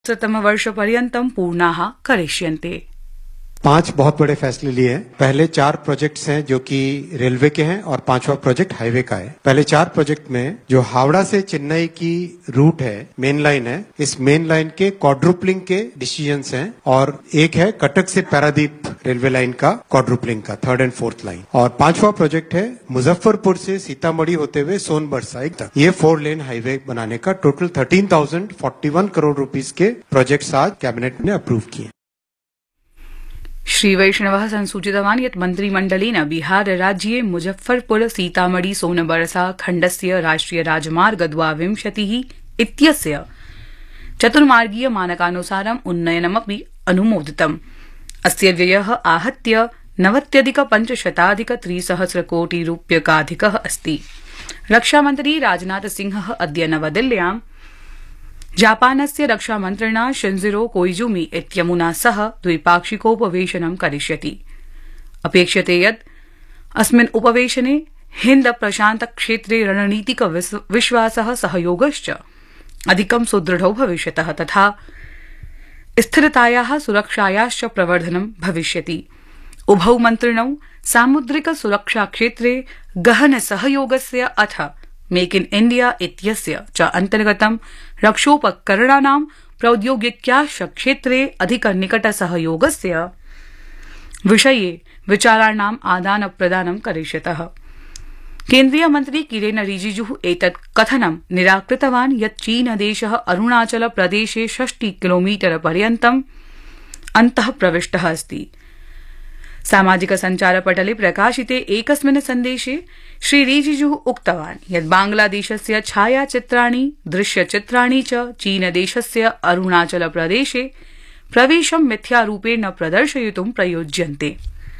वर्षपर्यन्तं पूर्णाः करिष्यन्ते। 5 बहुत बड़े फैसले लिए हैं। पहले 4 प्रोजेक्ट्स हैं जो कि रेलवे के हैं और 5वां प्रोजेक्ट हाईवे का है। पहले 4 प्रोजेक्ट में जो हावड़ा से चेन्नई की रूट है, मेन लाइन है, इस मेन लाइन के क्वाड्रुपलिंग के डिसीजंस हैं और एक है कटक से पारादीप रेलवे लाइन का क्वाड्रुपलिंग का 3rd and 4th लाइन। और 5वां प्रोजेक्ट है मुजफ्फरपुर से सीतामढ़ी होते हुए सोनभद्र साइड तक ये 4 लेन हाईवे बनाने का टोटल 13,041 करोड़ रुपीस के प्रोजेक्ट्स आज कैबिनेट ने अप्रूव किए। श्री वैष्णवः संसूचितवान् यत् मन्त्रिमण्डलेन बिहार राज्ये मुजफ्फरपुर सीतामढ़ी सोनबरसा खण्डस्य राष्ट्रिय राजमार्ग द्वाविंशतिः इत्यस्य चतुर्मार्गीय मानकानुसारम् उन्नयनमपि अनुमोदितम्। अस्य व्ययः आहत्य 90,500,300 कोटि रूप्यकाधिकः अस्ति। रक्षामन्त्री राजनाथ सिंहः अद्य नवदिल्ल्यां जापानस्य रक्षामन्त्रिणा शिंजिरो कोइजुमी इत्यमुना सह द्विपाक्षिकोपवेशनं करिष्यति। अपेक्ष्यते यत् अस्मिन् उपवेशने हिन्द प्रशान्त क्षेत्रे रणनीतिक विश्वासः सहयोगश्च अधिकं सुदृढौ भविष्यतः तथा स्थिरतायाः सुरक्षायाश्च प्रवर्धनं भविष्यति। उभौ मन्त्रिणौ सामुद्रिक सुरक्षा क्षेत्रे गहन सहयोगस्य अथ मेक इन इण्डिया इत्यस्य च अन्तर्गतं रक्षोपकरणानां प्रौद्योगिक्याश्च क्षेत्रे अधिक निकट सहयोगस्य विषये विचाराणाम् आदान प्रदानं करिष्यतः। केन्द्रीय मन्त्री किरेन रिजिजुः एतत् कथनं निराकृतवान् यत् चीनदेशः अरुणाचल प्रदेशे 60 किलोमीटर पर्यन्तम् अन्तः प्रविष्टः अस्ति। सामाजिक संचारपटले प्रकाशिते एकस्मिन् सन्देशे श्री रिजिजुः उक्तवान् यत् बांग्लादेशस्य छायाचित्राणि दृश्यचित्राणि च चीनदेशस्य अरुणाचल प्रदेशे प्रवेशं मिथ्यारूपेण प्रदर्शयितुं प्रयोज्यन्ते।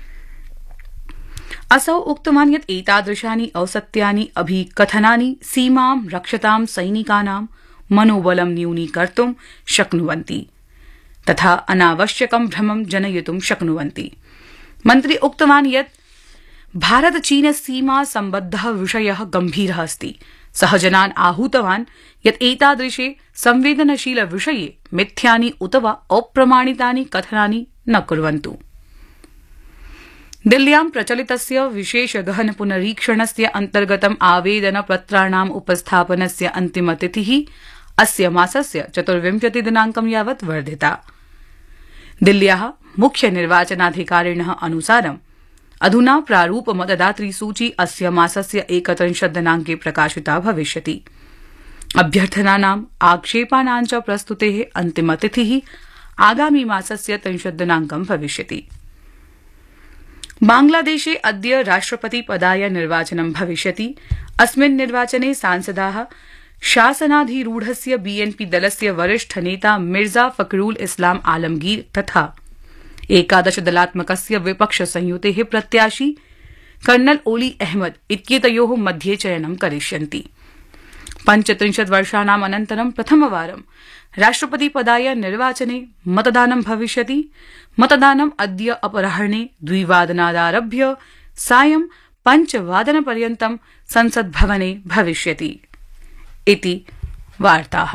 असौ उक्तवान् यत् एतादृशानि औसत्यानि अभिकथनानि सीमां रक्षतां सैनिकानां मनोबलं न्यूनीकर्तुं शक्नुवन्ति तथा अनावश्यकं भ्रमं जनयितुं शक्नुवन्ति। मन्त्री उक्तवान् यत् भारत चीन सीमा सम्बद्धः विषयः गम्भीरः अस्ति। सः जनान् आहूतवान् यत् एतादृशे संवेदनशील विषये मिथ्यानि उत वा अप्रमाणितानि कथनानि न कुर्वन्तु। दिल्ल्यां प्रचलितस्य विशेष गहन पुनरीक्षणस्य अन्तर्गतम् आवेदनपत्राणाम् उपस्थापनस्य अन्तिमतिथिः अस्य मासस्य 24 दिनाङ्कं यावत् वर्धिता। दिल्ल्याः मुख्य निर्वाचनाधिकारिणः अनुसारम् अधुना प्रारूप मतदातृ सूची अस्य मासस्य 31 दिनाङ्के प्रकाशिता भविष्यति। अभ्यर्थनानाम् आक्षेपाणां च प्रस्तुतेः अन्तिमतिथिः आगामी मासस्य 30 दिनाङ्कं भविष्यति। बांग्लादेशे अद्य राष्ट्रपतिपदाय निर्वाचनं भविष्यति। अस्मिन् निर्वाचने सांसदाः शासनाधिरूढस्य बीएनपी दलस्य वरिष्ठ नेता मिर्जा फखरुल इस्लाम आलमगीर तथा 11 दलात्मकस्य विपक्ष संयुतेः प्रत्याशी कर्नल ओली अहमद इत्येतयोः मध्ये चयनं करिष्यन्ति। 35 वर्षाणाम् अनन्तरं प्रथमवारं राष्ट्रपतिपदाय निर्वाचने मतदानं भविष्यति। मतदानम् अद्य अपराह्णे 2 वादनादारभ्य सायं 5 वादनपर्यन्तं संसद्भवने भविष्यति। इति वार्ताः।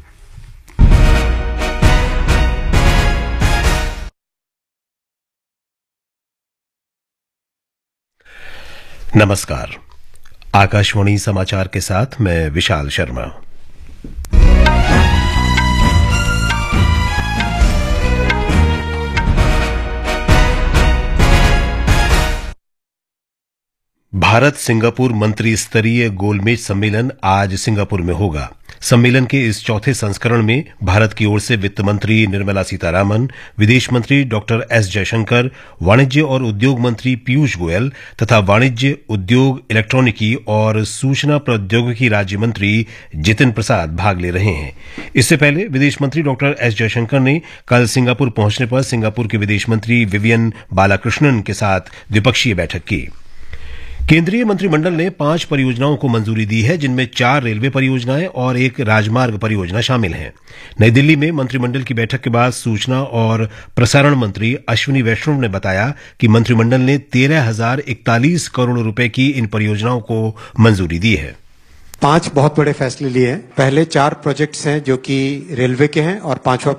नमस्कार। आकाशवाणी समाचार के साथ मैं विशाल शर्मा। भारत सिंगापुर मंत्री स्तरीय गोलमेज सम्मेलन आज सिंगापुर में होगा। सम्मेलन के इस चौथे संस्करण में भारत की ओर से वित्त मंत्री निर्मला सीतारामन, विदेश मंत्री डॉक्टर एस जयशंकर, वाणिज्य और उद्योग मंत्री पीयूष गोयल तथा वाणिज्य, उद्योग, इलेक्ट्रॉनिकी और सूचना प्रौद्योगिकी राज्य मंत्री जितिन प्रसाद भाग ले रहे हैं। इससे पहले विदेश मंत्री डॉक्टर एस जयशंकर ने कल सिंगापुर पहुंचने पर सिंगापुर के विदेश मंत्री विवियन बालाकृष्णन के साथ द्विपक्षीय बैठक की। केंद्रीय मंत्रिमंडल ने 5 परियोजनाओं को मंजूरी दी है, जिनमें 4 रेलवे परियोजनाएं और 1 राजमार्ग परियोजना शामिल हैं। नई दिल्ली में मंत्रिमंडल की बैठक के बाद सूचना और प्रसारण मंत्री अश्विनी वैष्णव ने बताया कि मंत्रिमंडल ने 13,041 करोड़ रुपए की इन परियोजनाओं को मंजूरी दी है। 5 बहुत बड़े फैसले लिए हैं। पहले 4 प्रोजेक्ट्स हैं जो कि रेलवे के हैं और 5वां